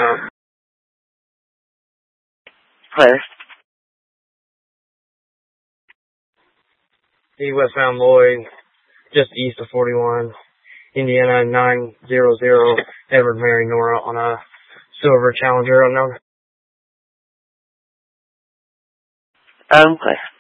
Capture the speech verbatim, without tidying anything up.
Um, Claire. E westbound Lloyd, just east of forty-one, Indiana nine zero zero, Edward Mary Nora on a silver Challenger unknown. Um, Claire.